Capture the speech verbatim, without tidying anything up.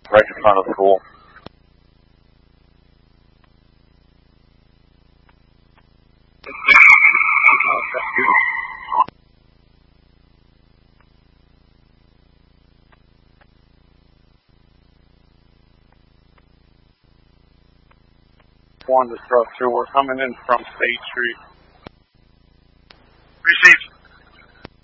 right in front of the school. One to Structure, we're coming in from State Street. Received.